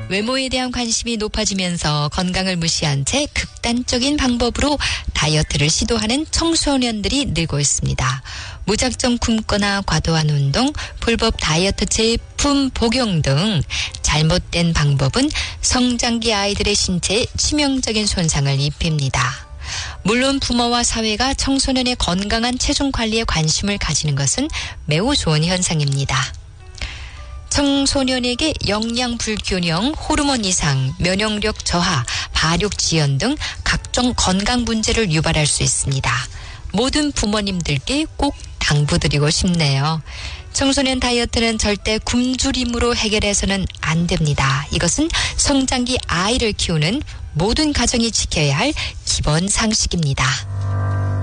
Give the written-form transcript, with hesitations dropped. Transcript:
외모에 대한 관심이 높아지면서 건강을 무시한 채 극단적인 방법으로 다이어트를 시도하는 청소년들이 늘고 있습니다. 무작정 굶거나 과도한 운동, 불법 다이어트 제품 복용 등 잘못된 방법은 성장기 아이들의 신체에 치명적인 손상을 입힙니다. 물론 부모와 사회가 청소년의 건강한 체중 관리에 관심을 가지는 것은 매우 좋은 현상입니다. 청소년에게 영양 불균형, 호르몬 이상, 면역력 저하, 발육 지연 등 각종 건강 문제를 유발할 수 있습니다. 모든 부모님들께 꼭 당부드리고 싶네요. 청소년 다이어트는 절대 굶주림으로 해결해서는 안 됩니다. 이것은 성장기 아이를 키우는 모든 가정이 지켜야 할 기본 상식입니다.